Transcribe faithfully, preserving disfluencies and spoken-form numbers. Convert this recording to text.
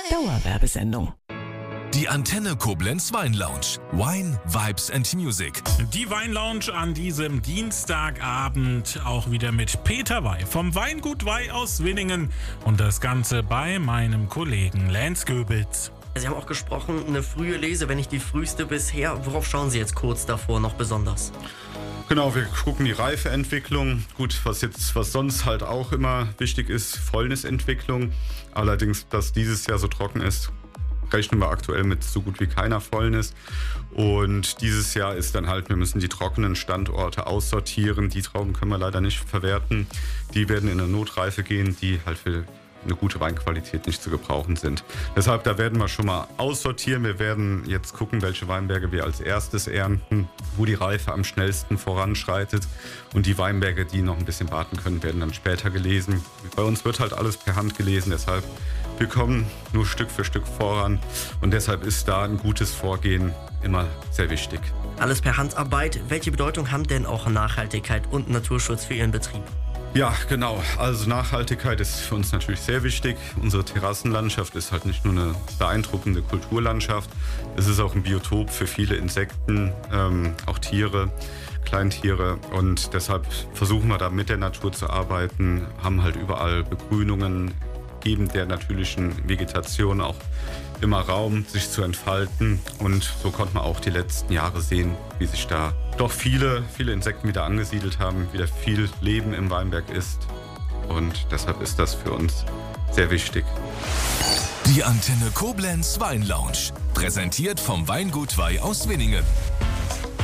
Dauerwerbesendung. Die Antenne Koblenz Weinlounge. Wine, Vibes and Music. Die Weinlounge an diesem Dienstagabend auch wieder mit Peter Wey vom Weingut Wey aus Winningen und das Ganze bei meinem Kollegen Lance Goebels. Sie haben auch gesprochen, eine frühe Lese, wenn nicht die früheste bisher. Worauf schauen Sie jetzt kurz davor noch besonders? Genau, wir gucken die Reifeentwicklung. Gut, was jetzt, was sonst halt auch immer wichtig ist, Fäulnisentwicklung. Allerdings, dass dieses Jahr so trocken ist, rechnen wir aktuell mit so gut wie keiner Fäulnis. Und dieses Jahr ist dann halt, wir müssen die trockenen Standorte aussortieren. Die Trauben können wir leider nicht verwerten. Die werden in eine Notreife gehen, die halt für eine gute Weinqualität nicht zu gebrauchen sind. Deshalb, da werden wir schon mal aussortieren. Wir werden jetzt gucken, welche Weinberge wir als erstes ernten, wo die Reife am schnellsten voranschreitet. Und die Weinberge, die noch ein bisschen warten können, werden dann später gelesen. Bei uns wird halt alles per Hand gelesen, deshalb wir kommen nur Stück für Stück voran. Und deshalb ist da ein gutes Vorgehen immer sehr wichtig. Alles per Handarbeit. Welche Bedeutung haben denn auch Nachhaltigkeit und Naturschutz für Ihren Betrieb? Ja, genau. Also Nachhaltigkeit ist für uns natürlich sehr wichtig. Unsere Terrassenlandschaft ist halt nicht nur eine beeindruckende Kulturlandschaft, es ist auch ein Biotop für viele Insekten, ähm, auch Tiere, Kleintiere. Und deshalb versuchen wir da mit der Natur zu arbeiten, haben halt überall Begrünungen, geben der natürlichen Vegetation auch immer Raum, sich zu entfalten. Und so konnte man auch die letzten Jahre sehen, wie sich da doch viele, viele Insekten wieder angesiedelt haben, wieder viel Leben im Weinberg ist. Und deshalb ist das für uns sehr wichtig. Die Antenne Koblenz Weinlounge. Präsentiert vom Weingut Wey aus Winningen.